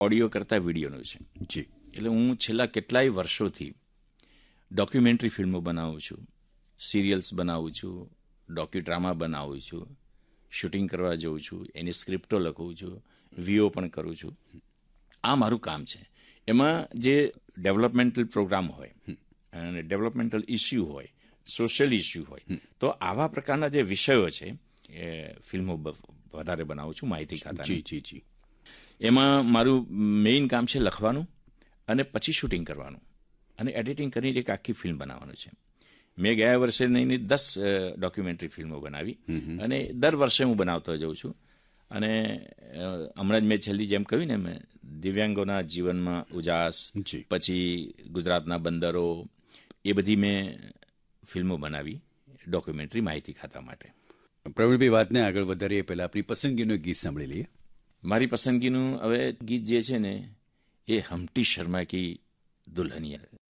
Audio કરતાં વિડીયોનું છે. જી. એટલે હું છેલ્લા કેટલાય વર્ષોથી ડોક્યુમેન્ટરી ફિલ્મો બનાવું છું, સિરિયલ્સ બનાવું છું, ડોક્યુડ્રામા બનાવું છું, શૂટિંગ કરવા જઉં છું, એની સ્ક્રિપ્ટો લખું છું, વીઓ પણ કરું છું. આ મારું કામ છે. એમાં જે ડેવલપમેન્ટલ પ્રોગ્રામ હોય અને ડેવલપમેન્ટલ ઇસ્યુ હોય, સોશિયલ ઇસ્યુ હોય, તો આવા પ્રકારના જે વિષયો છે એ ફિલ્મો વધારે બનાવું છું માહિતી ખાતાની. જી જી જી. એમાં મારું મેઇન કામ છે લખવાનું અને પછી શૂટિંગ કરવાનું અને એડિટિંગ કરીને એક આખી ફિલ્મ બનાવવાનું છે. મેં ગયા વર્ષે નહીં 10 ડોક્યુમેન્ટરી ફિલ્મો બનાવી અને દર વર્ષે હું બનાવતો જાઉં છું. અને હમણાં જ મેં છેલ્લી જેમ કહ્યું ને, મેં દિવ્યાંગોના જીવનમાં ઉજાસ, પછી ગુજરાતના બંદરો, એ બધી મેં ફિલ્મો બનાવી ડોક્યુમેન્ટરી માહિતી ખાતા માટે. પ્રવીણભાઈ, વાતને આગળ વધારીએ પહેલાં આપણી પસંદગીનું એક ગીત સાંભળી લઈએ. મારી પસંદગીનું હવે ગીત જે છે ને એ હમ્ટી શર્મા કી દુલ્હનિયા